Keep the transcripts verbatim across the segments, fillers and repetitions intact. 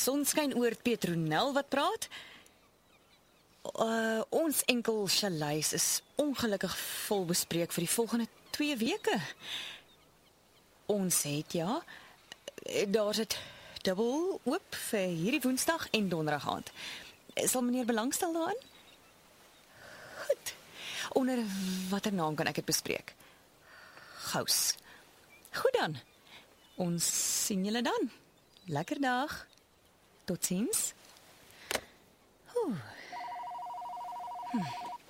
Sonskynoord Petronel wat praat. Uh, ons enkel chaleis is ongelukkig vol bespreek vir die volgende twee weke. Ons het ja, daar is dit dubbel oop vir hierdie Woensdag en Donderdag aand. Sal meneer belangstel daarin? Goed. Onder watter naam kan ek dit bespreek? Gous. Goed dan. Ons sien julle dan. Lekker dag. Totsiens. Oeh. Hm.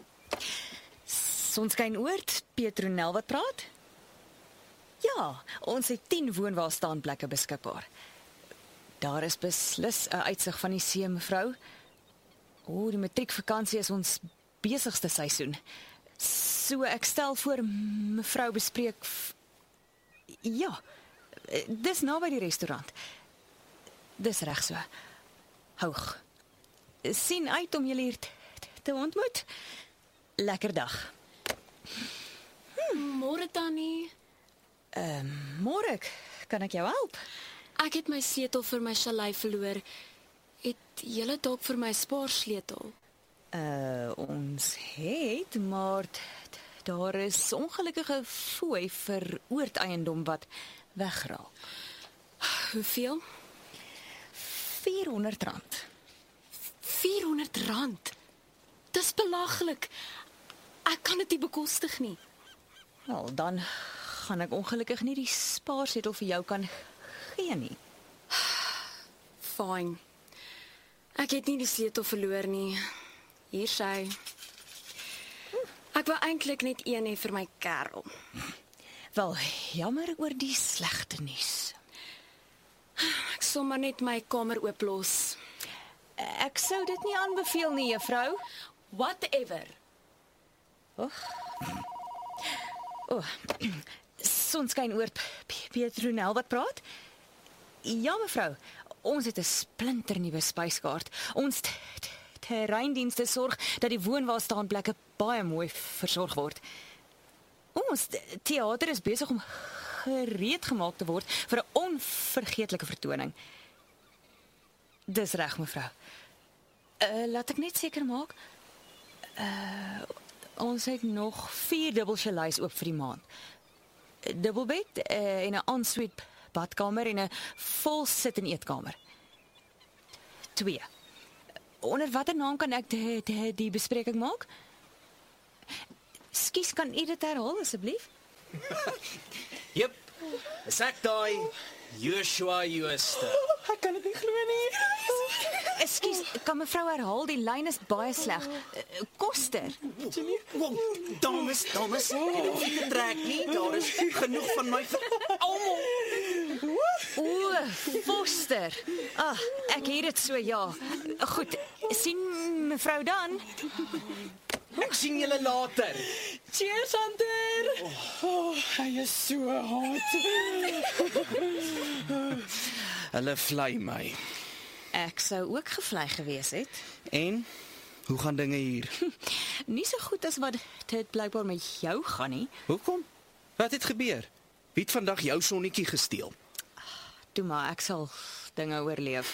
Sonskynoord, Petronel wat praat? Ja, ons het tien woonwaarstaanplekke beskikbaar. Daar is beslis 'n uitsig van die see, mevrou. O, die matriekvakansie is ons besigste seisoen. So ek stel voor mevrou bespreek. Ja, dis naby die restaurant. Dis reg so. Hoog. Sien uit om julle hier te ontmoet. Lekker dag. Hm. Môre Tannie. Ehm, uh, môre, kan ek jou help? Ek het my sleutel vir my chalet verloor. Het julle dalk vir my spaarsleutel? Uh, ons het, maar daar is ongelukkige fooi vir oordeiendom wat wegraak. Hoeveel? vierhonderd rand. vierhonderd rand? Dis belaglik. Ek kan dit nie bekostig nie. Wel, dan gaan ek ongelukkig nie die spaarsleutel vir jou kan gee nie. Fine. Ek het nie die sleutel verloor nie. Hier sy. Ek wou eintlik net een hê vir my kerel. Wel, jammer oor die slegte nuus. Ek sal maar net my kamer ooplos. Ek sou dit nie aanbeveel nie, juffrou. Whatever. Oh. Oh. Sonskynoord Petronel wat praat? Ja, mevrou. Ons het 'n splinternuwe spyskaart. Ons terreindienste sorg dat die woonwaarstaanplekke baie mooi versorg word. Ons teater is besig om gereed gemaak te word vir 'n onvergeetlike vertoning. Dis reg, mevrou. Uh, laat ek net seker maak. Uh, ons het nog vier dubbel chaleis oop vir die maand. Dubbelbed uh, en 'n ensuite badkamer en 'n vol sit en eetkamer. Twee. Onder watter naam kan ek die, die, die bespreking maak? Skus, kan u dit herhaal asseblief? Jep. Is ek daai Joshua Jooste? Oh, ek kan dit nie glo nie. Ekskuus, kan mevrou herhaal? Die lyn is baie sleg. Uh, Koster. Wow, dames, dames, jy hoef nie te trek nie. Daar is genoeg van my vir almal. O, Foster. Ah, ek het dit so, ja. Goed, sien mevrou dan? Ek sien julle later. Cheers, Hunter. Oh, oh, hy is so hard. Hulle vlei my. Ek sou ook gevlei gewees het. En hoe gaan dinge hier? Nie so goed as wat dit blykbaar met jou gaan nie. Hoekom? Wat het gebeur? Wie het vandag jou sonnetjie gesteel? Toe maar, ek sal dinge oorleef.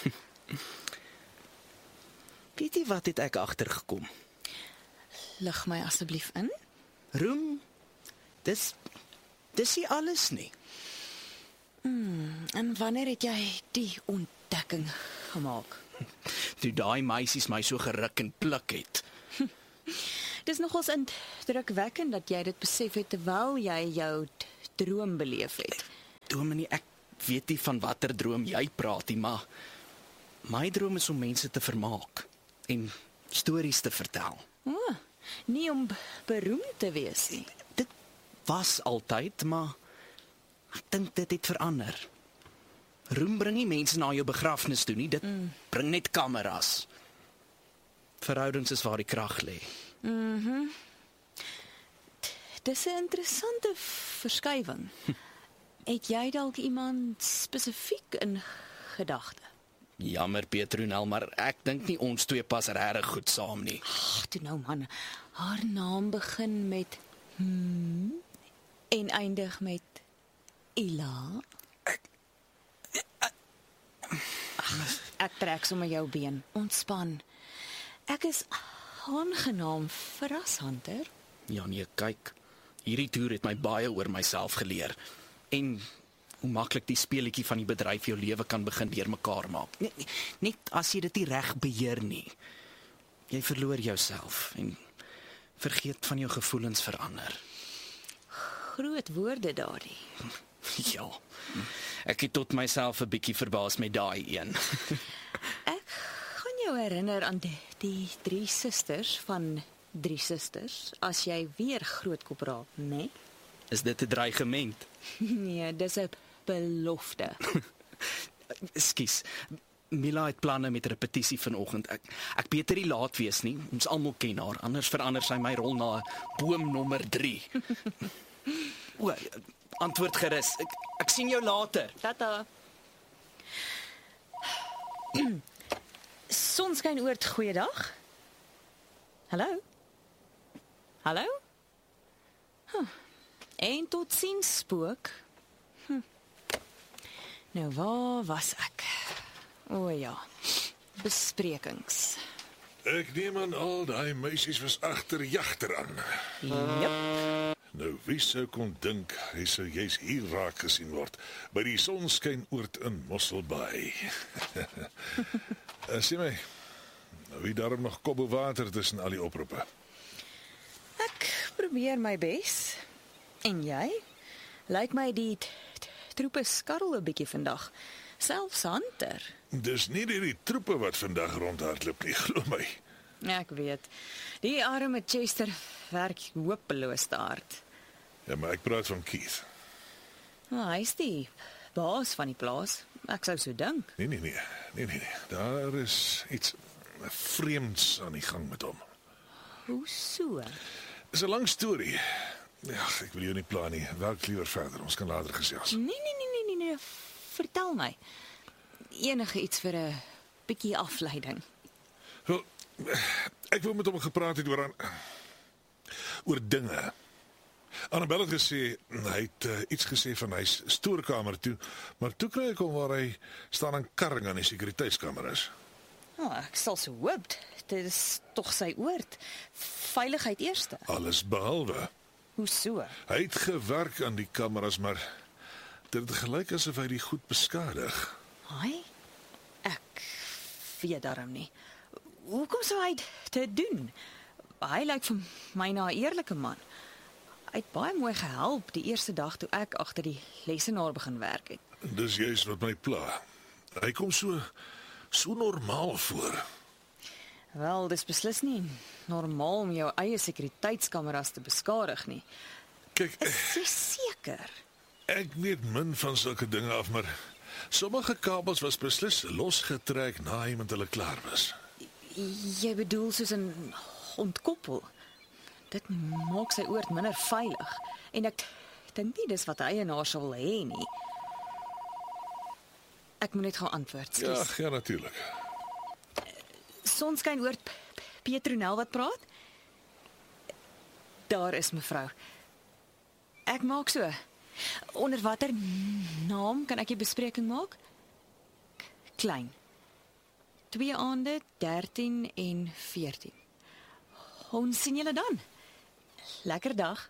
Weet jy wat het ek agtergekom? Lig my asseblief in. Roem, dis, dis nie alles nie. Hmm, en wanneer het jy die ontdekking gemaak? Toe daai meisies my so geruk en pluk het. Dis nogals indrukwekkend dat jy dit besef het terwyl jy jou droom beleef het. Dominee, ek weet nie van watter droom jy praat nie, maar my droom is om mense te vermaak en stories te vertel. O, nie om beroemd te wees nie. Dit was altyd, maar ek dink dit het verander. Roem bring nie mense na jou begrafnis toe nie, dit mm. bring net kameras. Verhoudings is waar die krag lê. Mhm. Dis 'n interessante verskywing. Hm. Het jy dalk iemand spesifiek in gedagte? Jammer Petronel, maar ek dink nie ons twee pas regtig goed saam nie. Ag, toe nou man, haar naam begin met hmm en eindig met Ila. Ag, Ek trek sommer jou been. Ontspan. Ek is aangenaam verras, Hunter. Ja nee, kyk. Hierdie toer het my baie oor myself geleer. En hoe maklik die speletjie van die bedryf jou lewe kan begin deurmekaar maak. Net, net as jy dit nie reg beheer nie. Jy verloor jouself en vergeet van jou gevoelens verander. Groot woorde daardie. Ja. Ek het tot myself 'n bietjie verbaas met daai een. Ek gaan jou herinner aan die, die drie susters van drie susters as jy weer grootkop raak, né? Nee? Is dit 'n dreigement? Nee, dis 'n belofte. Ekskuus. Mila het planne met repetisie vanoggend. Ek ek beter nie laat wees nie. Ons almal ken haar, anders verander sy my rol na boom nommer drie. O, antwoord gerus. Ek, ek sien jou later. Tata. Sonskyn-oord, goeiedag. Hallo? Hallo? Huh. En tot ziens, spook. Hm. Nou, waar was ek? O ja, besprekings. Ek neem aan al daai meisies was agter jagter aan. Jep. Nou wie sou kon dink hy sou juis hier raak gesien word by die Sonskyn-oord in Mosselbaai. En sê my, nou wie daarom nog kop bo water tussen al die oproepe? Ek probeer my bes. En jy? Lyk my die t- t- troepe skarrel 'n bietjie vandag. Selfs Hunter. Dis nie die troepe wat vandag rondhardloop nie, glo my. Ek weet. Die arme Chester werk hopeloos te hard. Ja, maar ek praat van Keith. Nou, hy is die baas van die plaas. Ek sou so dink. Nee, nee, nee. Nee, nee, nee. Daar is iets vreemds aan die gang met hom. Hoe so? Dis 'n lang storie. Ja, ek wil jou nie pla nie. Werk liewer verder. Ons kan later gesels. Nee, nee, nee, nee, nee, nee. Vertel my. Enige iets vir 'n bietjie afleiding. Wel, ek wou met hom gepraat het oor aan, oor dinge. Annabelle het gesê hy het uh, iets gesê van hy stoorkamer toe, maar toe kry ek hom waar hy staan in karring aan die sekuriteitskameras. Oh, ek sal so hoop. Dit is tog sy oord. Veiligheid eerste. Alles behalwe. Hoe so? Hy het gewerk aan die kameras, maar dit het gelyk asof hy die goed beskadig. Hy? Ek weet darm nie. Hoekom sou hy dit doen? Hy lyk vir my na 'n eerlike man. Hy het baie mooi gehelp die eerste dag toe ek agter die lesenaar begin werk het. Dis juist wat my pla. Hy kom so so normaal voor. Wel, dis beslis nie normaal om jou eie sekuriteitskameras te beskadig nie. Kyk, Is jy seker? ek weet min van sulke dinge af, maar sommige kabels was beslis losgetrek na hy met hulle klaar was. Jy bedoel soos 'n ontkoppel. Dit maak sy oord minder veilig en ek dink nie dis wat die eienaar sal wil hê nie. Ek moet net gou antwoord. Ja, Skus. ja natuurlik. Sonskyn-oord, Petronel wat praat? Daar is mevrou. Ek maak so. Onder watter naam kan ek die bespreking maak? Klein. Twee aande, dertien en veertien. Ons sien julle dan. Lekker dag.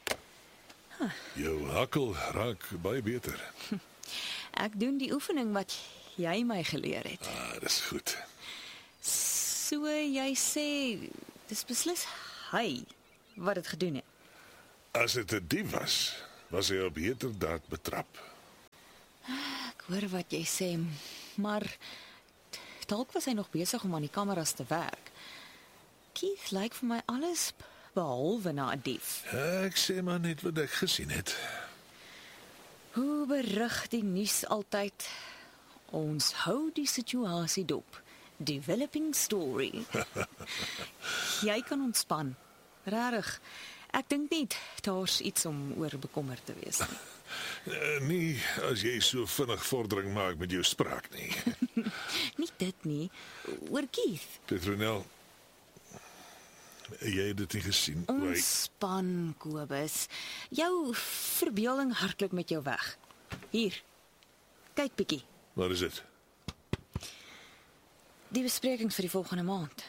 Jou hakkel raak baie beter. Ek doen die oefening wat jy my geleer het. Ah, dis goed. So jy sê dis beslis hy wat dit gedoen het. As dit 'n dief was, was hy op heterdaad betrap. Ek hoor wat jy sê, maar dalk was hy nog besig om aan die kameras te werk. Keith lyk vir my alles behalwe na 'n dief. Ek sê maar net wat ek gesien het. Hoe berig die nuus altyd? Ons hou die situasie dop. Developing story. Jy kan ontspan. Regtig. Ek dink nie daar's iets om oor bekommerd te wees nie. Uh, nie as jy so vinnig vordering maak met jou spraak nie. Nie dit nie. Oor Keith. Petronel, jy het dit nie gesien. hoe hy- Ontspan, Kobus. Jou verbeelding hardloop met jou weg. Hier. Kyk bietjie. Wat is dit? Die besprekings vir die volgende maand.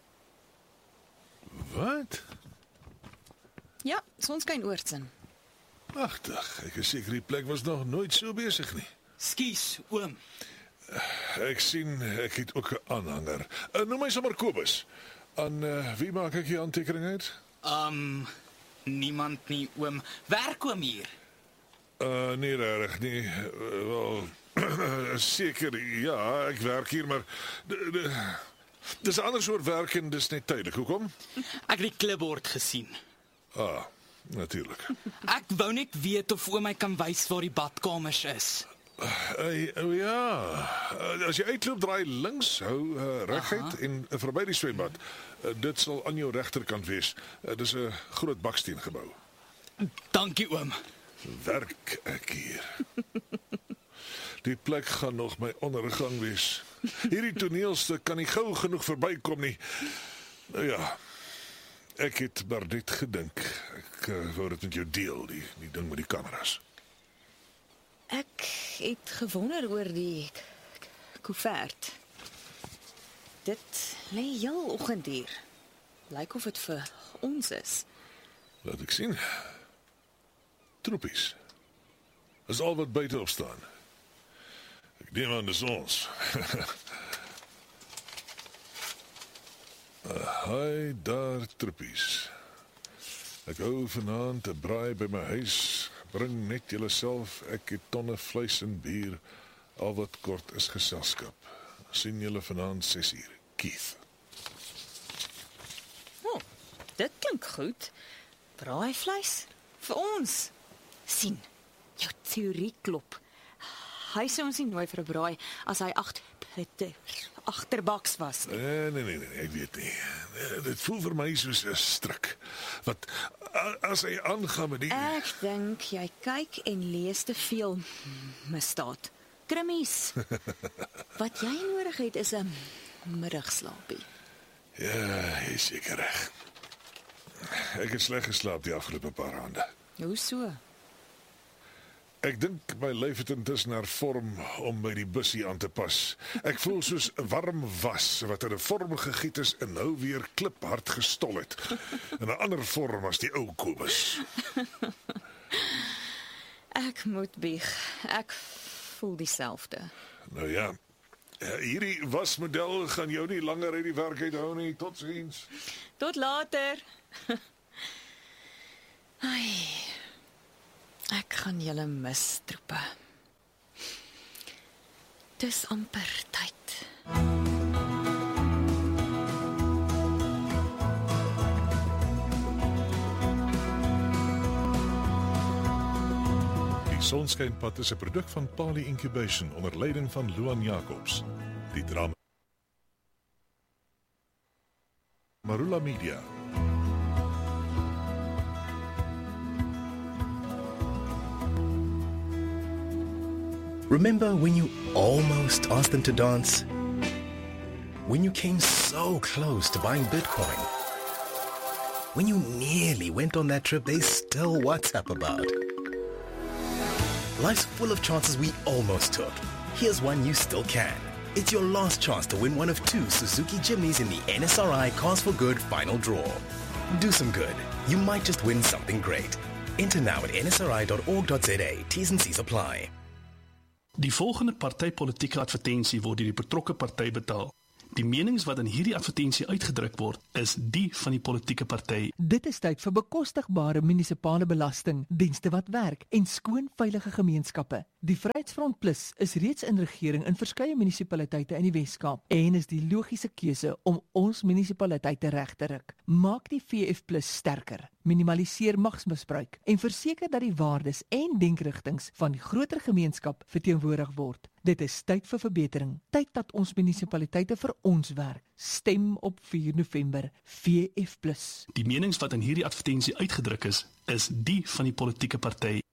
Wat? Ja, Sonskyn Oortsin. Agtig, ek is seker die plek was nog nooit so besig nie. Skus, oom. Ek sien ek het ook 'n aanhanger. Uh, noem my sommer Kobus. Aan uh, wie maak ek die aantekening uit? Um niemand nie, oom. Werk oom hier. Uh nee, reg nie. Uh, wel seker ja, ek werk hier, maar de, de, dis 'n ander soort werk en dis net tydelik. Hoekom? Ek het die klipbord gesien. Ah, natuurlik. Ek wou net weet of oom my kan wys waar die badkamers is. Uh, oh ja, uh, as jy uitloop draai links, hou uh, reguit en uh, verby die swembad. Uh, dit sal aan jou regterkant wees. Uh, dis 'n groot baksteengebou. Dankie oom. Werk ek hier. Die plek gaan nog my ondergang wees. Hierdie toneelstuk kan nie gou genoeg verbykom nie. Nou ja, ek het maar net gedink. Ek uh, wou dit met jou deel, die, die ding met die kameras. Ek het gewonder oor die koevert. Dit lê heel oggend hier. Lyk of dit vir ons is. Laat ek sien. Troepies. Is al wat buite op staan. Ek neem aan dis ons. Hi daar troepies. Ek hou vanaand 'n braai by my huis. Bring net julleself, ek het tonne vleis en bier. Al wat kort is geselskap. Sien julle vanaand ses uur. Keith. Oh, dit klink goed. Braaivleis vir ons. Sien, jou teorie klop. Hy sou ons nie nooi vir 'n braai as hy agt agterbaks was nie. Nee, nee, nee, nee, ek weet nie. Nee, dit voel vir my soos 'n stryk. Wat as hy aangaan met die Ek dink jy kyk en lees te veel misdaad. Krimmies. Wat jy nodig het is 'n middagslaapie. Ja, jy is seker reg. Ek het sleg geslaap die afgelope paar aande. Hoe so? Ek dink my lyf het intussen hervorm om by die bussie aan te pas. Ek voel soos 'n warm was wat in 'n vorm gegiet is en nou weer kliphard gestol het. In 'n ander vorm as die ou Kobus. Ek moet bieg. Ek voel dieselfde. Nou ja, hierdie wasmodel gaan jou nie langer uit die werk uithou nie. Totsiens. Tot later. Ai. Ek gaan julle mis, troepe. Dis amper tyd. Die Sonskynpad is 'n produk van Pali Incubation onder leiding van Luan Jacobs. Die drama Marula Media. Remember when you almost asked them to dance? When you came so close to buying Bitcoin? When you nearly went on that trip they still WhatsApp about? Life's full of chances we almost took. Here's one you still can. It's your last chance to win one of two Suzuki Jimnys in the N S R I Cars for Good final draw. Do some good. You might just win something great. Enter now at n s r i dot org dot z a. T's and C's apply. Die volgende partypolitieke advertensie word deur die betrokke party betaal. Die menings wat in hierdie advertensie uitgedruk word, is die van die politieke party. Dit is tyd vir bekostigbare munisipale belasting, dienste wat werk en skoon veilige gemeenskappe. Die Vryheidsfront Plus is reeds in regering in verskeie munisipaliteite in die Wes-Kaap en is die logiese keuse om ons munisipaliteite reg te ruk. Maak die V F Plus sterker, minimaliseer magsmisbruik en verseker dat die waardes en denkrigtings van die groter gemeenskap verteenwoordig word. Dit is tyd vir verbetering, tyd dat ons munisipaliteite vir ons werk. Stem op vier November, V F Plus. Die menings wat in hierdie advertensie uitgedruk is, is die van die politieke party.